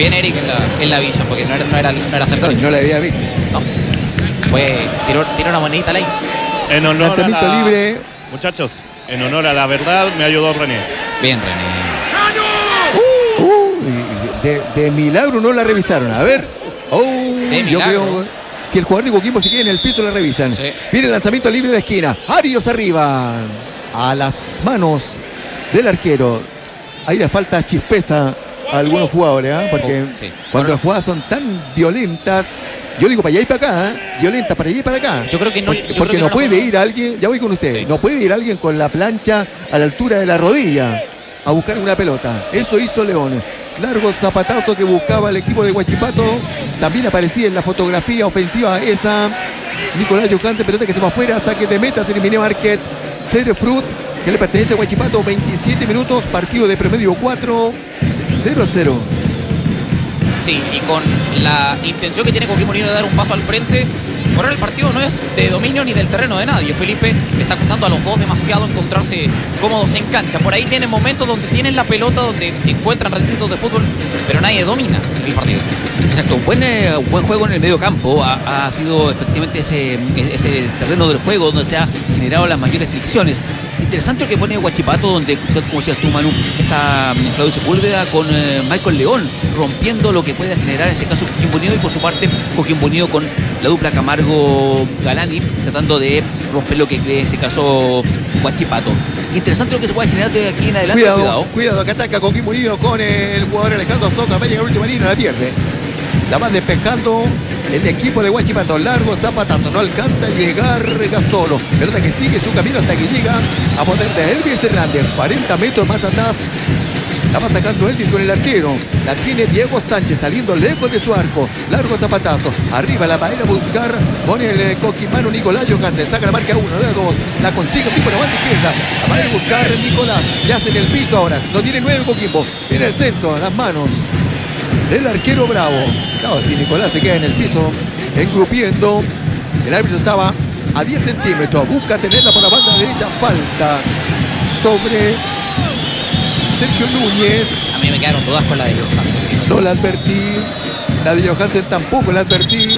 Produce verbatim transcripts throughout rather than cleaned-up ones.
bien Eric en la, en la visión, porque no era, no era, no era cerca. No, no la había visto. No. Fue, tiró, tiró una monedita a la En honor Lanzamiento a la... libre. Muchachos, en honor a la verdad me ayudó René. Bien, René. Uh, de, de milagro no la revisaron. A ver. Oh, De yo milagro. creo. Si el jugador de Coquimbo se queda en el piso, la revisan. Sí. Viene el lanzamiento libre de esquina. Arios arriba. A las manos del arquero. Ahí le falta chispeza a algunos jugadores, ¿eh? Porque Oh, sí. cuando Bueno, las jugadas son tan violentas, yo digo para allá y para acá, ¿eh? Violentas para allá y para acá. Yo creo que no. Porque, yo creo porque que no, no puede nos- ir alguien, ya voy con usted, Sí. no puede ir alguien con la plancha a la altura de la rodilla a buscar una pelota. Eso hizo León. Largo zapatazo que buscaba el equipo de Huachipato. También aparecía en la fotografía ofensiva esa. Nicolás Johansen, pelota que se va afuera, saque de meta, terminé Market. Cerefrut, que le pertenece a Huachipato, veintisiete minutos, partido de promedio cuatro, cero a cero. Sí, y con la intención que tiene Coquimbo Unido de dar un paso al frente. Por ahora el partido no es de dominio ni del terreno de nadie. Felipe le está costando a los dos demasiado encontrarse cómodos en cancha. Por ahí tienen momentos donde tienen la pelota, donde encuentran rendimientos de fútbol, pero nadie domina el partido. Exacto, buen, eh, buen juego en el medio campo. Ha, ha sido efectivamente ese, ese terreno del juego donde se ha generado las mayores fricciones. Interesante lo que pone Huachipato, donde, como decías tú, Manu, está mm, Claudio Sepúlveda con eh, Michael León, rompiendo lo que puede generar en este caso Coquimbo Unido, y por su parte Coquimbo Unido con la dupla Camargo-Galani, tratando de romper lo que cree en este caso Huachipato. Interesante lo que se puede generar de aquí en adelante. Cuidado, Cuidado. cuidado, acá ataca Coquimbo Unido con el jugador Alejandro Soca. Va a llegar la última línea, la pierde. La van despejando el equipo de Huachipato. Largo zapatazo, no alcanza a llegar solo. Pelota que sigue su camino hasta que llega a poder de Elvis Hernández. cuarenta metros más atrás. La va sacando Elvis con el arquero. La tiene Diego Sánchez saliendo lejos de su arco. Largo zapatazo. Arriba la va a ir a buscar. Pone el eh, coquimano Nicolás Johansen. Saca la marca uno, de dos. La consigue Pico la banda izquierda. La va a ir a buscar Nicolás. Ya hace en el piso ahora. No tiene nueve Coquimbo. Tiene el centro, las manos del arquero Bravo. Claro, si Nicolás se queda en el piso engrupiendo, el árbitro estaba a diez centímetros. Busca tenerla por la banda derecha. Falta sobre Sergio Núñez. A mí me quedaron dudas con la de Johansen. No la advertí. La de Johansen tampoco la advertí.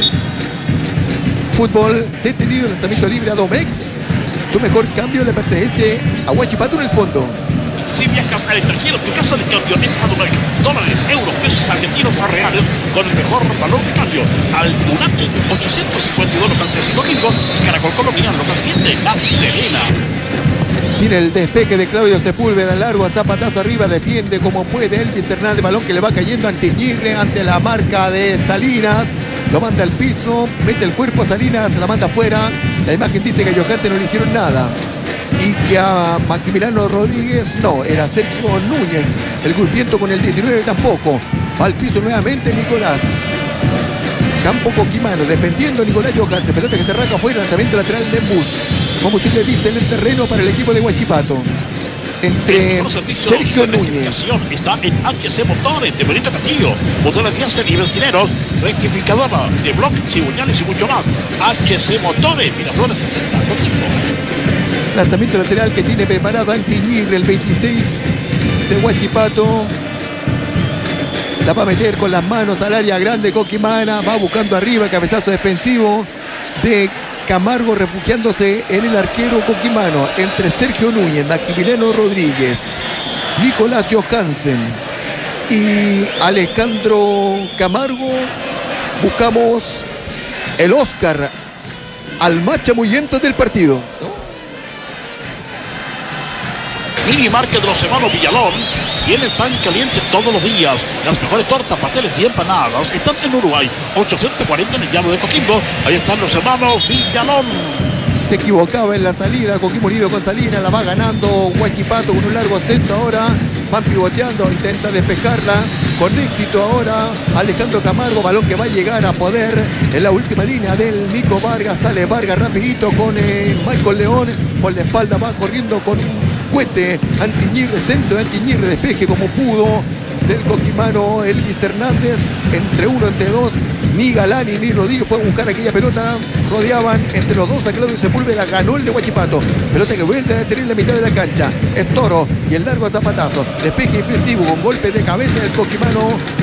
Fútbol detenido, lanzamiento libre a Domex. Tu mejor cambio le pertenece a Huachipato en el fondo. Si viajas al extranjero, tu casa de cambio es Adunac. Dólares, euros, pesos argentinos o reales con el mejor valor de cambio. Aldunate, ochocientos cincuenta y dos local tres y Coquimbo y Caracol Colombiano local siete, La Serena. Tiene el despeje de Claudio Sepúlveda, largo a zapatazo arriba, defiende como puede Elvis Hernández, balón que le va cayendo ante Iñirre, ante la marca de Salinas, lo manda al piso, mete el cuerpo a Salinas, la manda afuera. La imagen dice que a Johansen no le hicieron nada y que a Maximiliano Rodríguez no, era Sergio Núñez, el golpiento con el diecinueve tampoco. Va al piso nuevamente Nicolás. Campo coquimano, defendiendo Nicolás Johansen, pelota que se arranca afuera, lanzamiento lateral de Embus. Como usted le dice, en el terreno para el equipo de Huachipato. Entre El servicio Sergio de Núñez. rectificación está en H C Motores de Benito Castillo. Motores diésel y benzineros, rectificadora de bloc, cigüeñales y mucho más. H C Motores, Miraflores sesenta, Coquimbo. Lanzamiento lateral que tiene preparado Antiñirre, el veintiséis de Huachipato. La va a meter con las manos al área grande Coquimana. Va buscando arriba, cabezazo defensivo de Camargo, refugiándose en el arquero coquimano. Entre Sergio Núñez, Maximiliano Rodríguez, Nicolás Johansen y Alejandro Camargo. Buscamos el Oscar al más chamullento del partido. Mini Market de los hermanos Villalón. Tiene pan caliente todos los días. Las mejores tortas, pasteles y empanadas están en Uruguay. ochocientos cuarenta en el llano de Coquimbo. Ahí están los hermanos Villalón. Se equivocaba en la salida. Coquimbo Unido con Salinas. La va ganando Huachipato con un largo centro ahora. Van pivoteando. Intenta despejarla. Con éxito ahora Alejandro Camargo. Balón que va a llegar a poder en la última línea del Nico Vargas. Sale Vargas rapidito con eh, Michael León. Por la espalda va corriendo con un Cuete, Antiñirre, centro de Antiñirre, despeje como pudo del coquimano Elvis Hernández, entre uno, entre dos, ni Galani ni Rodríguez fue a buscar aquella pelota, rodeaban entre los dos a Claudio Sepúlveda, ganó el de Huachipato, pelota que vuelve a tener en la mitad de la cancha, es Toro y el largo zapatazo, despeje defensivo con golpe de cabeza del coquimano